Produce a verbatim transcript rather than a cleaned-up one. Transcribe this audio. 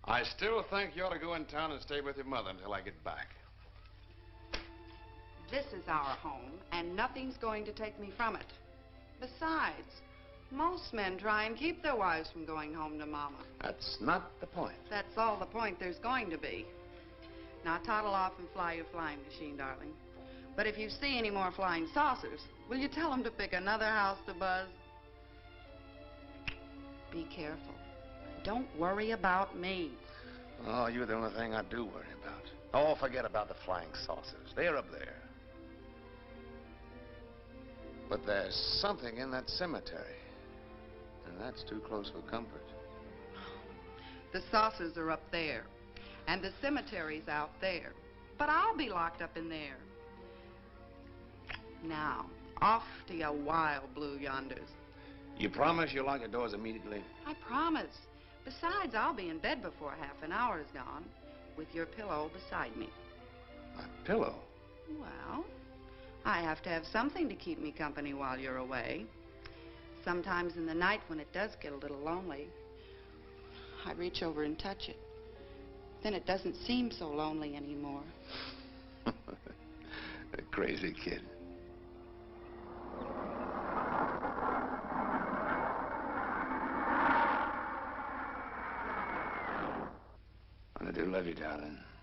I still think you ought to go in town and stay with your mother until I get back. This is our home, and nothing's going to take me from it. Besides, most men try and keep their wives from going home to Mama. That's not the point. That's all the point there's going to be. Now toddle off and fly your flying machine, darling. But if you see any more flying saucers, will you tell them to pick another house to buzz? Be careful. Don't worry about me. Oh, you're the only thing I do worry about. Oh, forget about the flying saucers. They're up there. But there's something in that cemetery. And that's too close for comfort. The saucers are up there. And the cemetery's out there. But I'll be locked up in there. Now, off to your wild blue yonders. You promise you'll lock your doors immediately? I promise. Besides, I'll be in bed before half an hour is gone, with your pillow beside me. My pillow? Well, I have to have something to keep me company while you're away. Sometimes in the night when it does get a little lonely, I reach over and touch it. Then it doesn't seem so lonely anymore. A crazy kid. I do love you, darling.